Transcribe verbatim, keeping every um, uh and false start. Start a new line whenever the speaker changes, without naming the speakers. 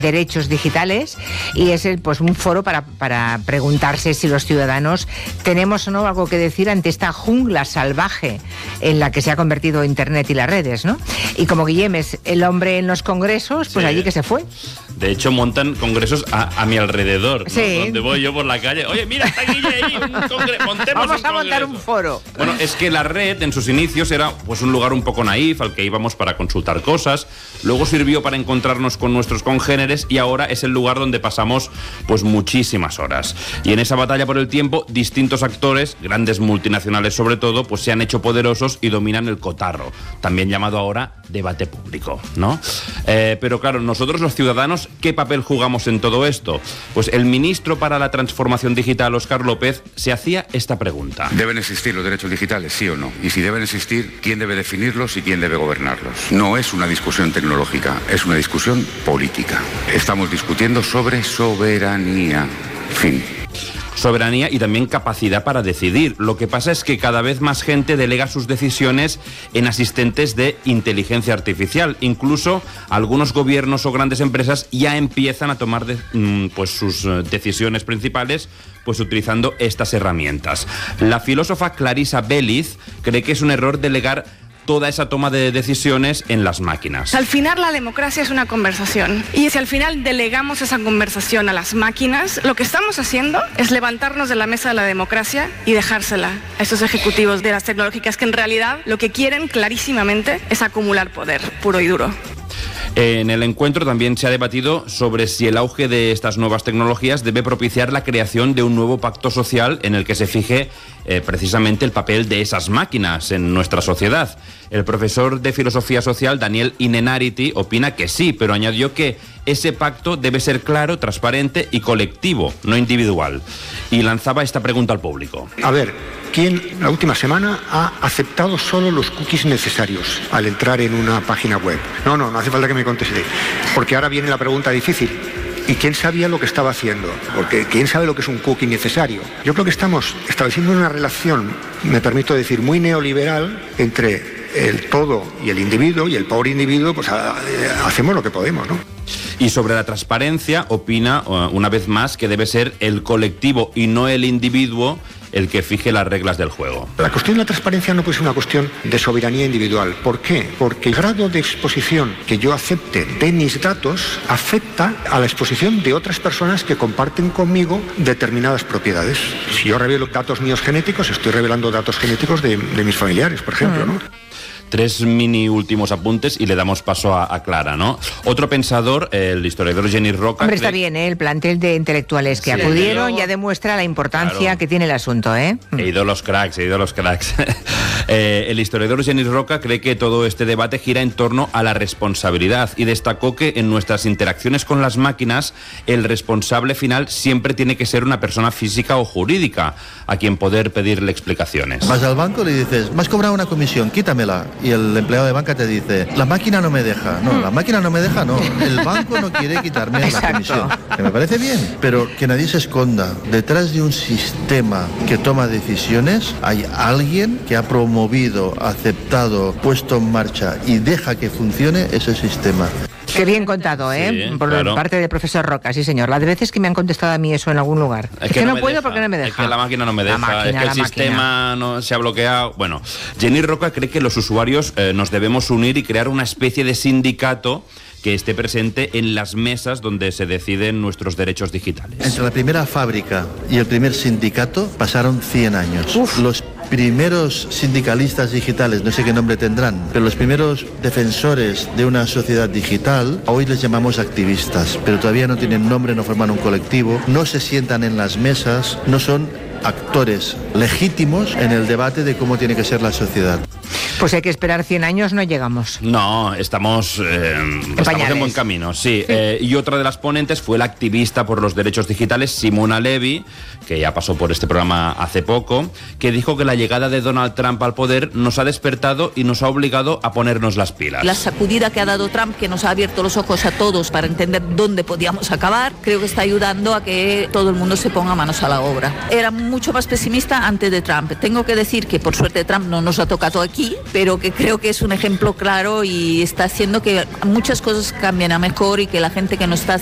derechos digitales, y es el, pues un foro para, para preguntarse si los ciudadanos tenemos o no algo que decir ante esta jungla salvaje en la que se ha convertido Internet y las redes, ¿no? Y como Guillem es el hombre en los congresos, pues sí, allí que se fue.
De hecho, montan congresos a, a mi alrededor, ¿no?
Sí.
Donde voy yo por la calle. Oye, mira, está Guille ahí, un congreso. Montemos
Vamos
un
a montar
congreso.
un foro.
Bueno, es que la red en sus inicios era pues un lugar un poco naif al que íbamos para consultar cosas. Luego sirvió para encontrarnos con nuestros congéneres y ahora es el lugar donde pasamos pues muchísimas horas. Y en esa batalla por el tiempo, distintos actores, grandes multinacionales sobre todo, pues se han hecho poderosos y dominan el cotarro, también llamado ahora debate público, ¿no? Eh, pero claro, nosotros los ciudadanos, ¿qué papel jugamos en todo esto? Pues el ministro para la Transformación Digital, Óscar López, se hacía esta pregunta.
¿Deben existir los derechos digitales, sí o no? Y si deben existir, ¿quién debe definirlos y quién debe gobernarlos? No es una discusión tecnológica, es una discusión política. Estamos discutiendo sobre soberanía. Fin.
Soberanía y también capacidad para decidir. Lo que pasa es que cada vez más gente delega sus decisiones en asistentes de inteligencia artificial. Incluso algunos gobiernos o grandes empresas ya empiezan a tomar de, pues sus decisiones principales pues utilizando estas herramientas. La filósofa Clarissa Bellis cree que es un error delegar toda esa toma de decisiones en las máquinas.
Al final la democracia es una conversación, y si al final delegamos esa conversación a las máquinas, lo que estamos haciendo es levantarnos de la mesa de la democracia y dejársela a estos ejecutivos de las tecnológicas que en realidad lo que quieren clarísimamente es acumular poder puro y duro.
En el encuentro también se ha debatido sobre si el auge de estas nuevas tecnologías debe propiciar la creación de un nuevo pacto social en el que se fije eh, precisamente el papel de esas máquinas en nuestra sociedad. El profesor de Filosofía Social, Daniel Inenarity, opina que sí, pero añadió que ese pacto debe ser claro, transparente y colectivo, no individual. Y lanzaba esta pregunta al público.
A ver, ¿quién la última semana ha aceptado solo los cookies necesarios al entrar en una página web? No, no, no hace falta que me conteste, porque ahora viene la pregunta difícil. ¿Y quién sabía lo que estaba haciendo? Porque ¿quién sabe lo que es un cookie necesario? Yo creo que estamos estableciendo una relación, me permito decir, muy neoliberal entre el todo y el individuo, y el pobre individuo, pues a, a, hacemos lo que podemos, ¿no?
Y sobre la transparencia, opina una vez más que debe ser el colectivo y no el individuo el que fije las reglas del juego.
La cuestión de la transparencia no puede ser una cuestión de soberanía individual. ¿Por qué? Porque el grado de exposición que yo acepte de mis datos afecta a la exposición de otras personas que comparten conmigo determinadas propiedades. Si yo revelo datos míos genéticos, estoy revelando datos genéticos de, de mis familiares, por ejemplo, ¿no?
Tres mini últimos apuntes y le damos paso a, a Clara, ¿no? Otro pensador, el historiador Genís Roca...
Hombre,
cree...
está bien, ¿eh? El plantel de intelectuales que sí, acudieron ya demuestra la importancia claro. que tiene el asunto, ¿eh?
He ido los cracks, he ido los cracks. eh, el historiador Genís Roca cree que todo este debate gira en torno a la responsabilidad y destacó que en nuestras interacciones con las máquinas el responsable final siempre tiene que ser una persona física o jurídica a quien poder pedirle explicaciones.
Vas al banco y le dices, me has cobrado una comisión, quítamela. Y el empleado de banca te dice, la máquina no me deja. No, la máquina no me deja, no. El banco no quiere quitarme Exacto. la comisión. Que me parece bien, pero que nadie se esconda. Detrás de un sistema que toma decisiones hay alguien que ha promovido, aceptado, puesto en marcha y deja que funcione ese sistema.
Qué bien contado, ¿eh?
Sí,
Por
claro.
parte del profesor Roca, sí señor. Las veces que me han contestado a mí eso en algún lugar. Es,
es
que,
que
no,
no
puedo
deja.
porque no me deja.
Es que la máquina no me deja,
máquina,
es que el sistema no, se ha bloqueado. Bueno, Genís Roca cree que los usuarios eh, nos debemos unir y crear una especie de sindicato que esté presente en las mesas donde se deciden nuestros derechos digitales.
Entre la primera fábrica y el primer sindicato pasaron cien años. Uf. Los primeros sindicalistas digitales, no sé qué nombre tendrán, pero los primeros defensores de una sociedad digital, hoy les llamamos activistas, pero todavía no tienen nombre, no forman un colectivo, no se sientan en las mesas, no son actores legítimos en el debate de cómo tiene que ser la sociedad.
Pues hay que esperar cien años, no llegamos.
No, estamos, eh, en, estamos en buen camino, sí. sí. Eh, y otra de las ponentes fue la activista por los derechos digitales, Simona Levy, que ya pasó por este programa hace poco, que dijo que la llegada de Donald Trump al poder nos ha despertado y nos ha obligado a ponernos las pilas.
La sacudida que ha dado Trump, que nos ha abierto los ojos a todos para entender dónde podíamos acabar, creo que está ayudando a que todo el mundo se ponga manos a la obra. Era mucho más pesimista antes de Trump. Tengo que decir que por suerte Trump no nos ha tocado aquí, pero que creo que es un ejemplo claro y está haciendo que muchas cosas cambien a mejor y que la gente que no está